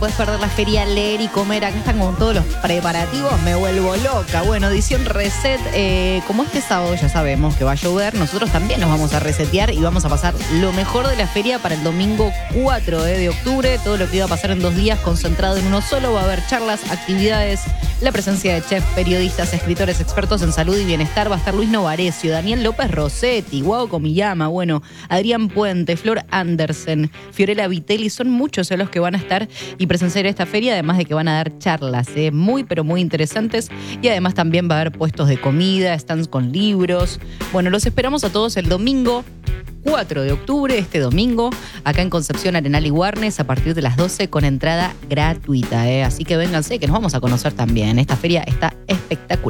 Puedes perder la feria, leer y comer. Acá están con todos los preparativos. Me vuelvo loca. Bueno, edición reset. Como este sábado ya sabemos que va a llover, nosotros también nos vamos a resetear y vamos a pasar lo mejor de la feria para el domingo 4 de octubre. Todo lo que iba a pasar en 2 días concentrado en uno solo. Va a haber charlas, actividades, la presencia de chefs, periodistas, escritores, expertos en salud y bienestar. Va a estar Luis Novarecio, Daniel López Rossetti, Guado Komiyama, bueno, Adrián Puente, Flor Andersen, Fiorella Vitelli. Son muchos los que van a estar y presenciar esta feria, además de que van a dar charlas muy, pero muy interesantes. Y además también va a haber puestos de comida, stands con libros. Bueno, los esperamos a todos el domingo 4 de octubre, este domingo, acá en Concepción, Arenal y Warnes, a partir de las 12 con entrada gratuita. Así que vénganse, que nos vamos a conocer también. Esta feria está espectacular.